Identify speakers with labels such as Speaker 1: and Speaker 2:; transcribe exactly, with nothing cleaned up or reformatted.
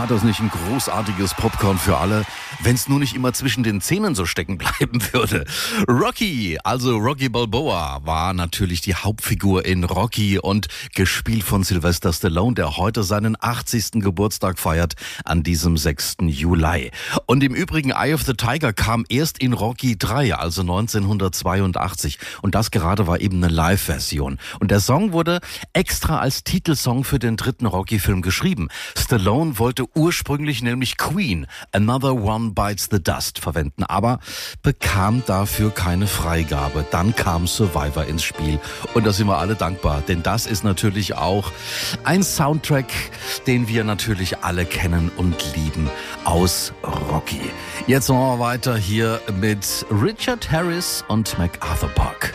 Speaker 1: War das nicht ein großartiges Popcorn für alle, wenn es nur nicht immer zwischen den Zähnen so stecken bleiben würde? Rocky, also Rocky Balboa, war natürlich die Hauptfigur in Rocky und gespielt von Sylvester Stallone, der heute seinen achtzigsten Geburtstag feiert an diesem sechsten Juli. Und im Übrigen, Eye of the Tiger kam erst in Rocky drei, also neunzehnhundertzweiundachtzig. Und das gerade war eben eine Live-Version. Und der Song wurde extra als Titelsong für den dritten Rocky-Film geschrieben. Stallone wollte ursprünglich nämlich Queen, Another One Bites the Dust, verwenden, aber bekam dafür keine Freigabe. Dann kam Survivor ins Spiel und da sind wir alle dankbar, denn das ist natürlich auch ein Soundtrack, den wir natürlich alle kennen und lieben aus Rocky. Jetzt machen wir weiter hier mit Richard Harris und MacArthur Park.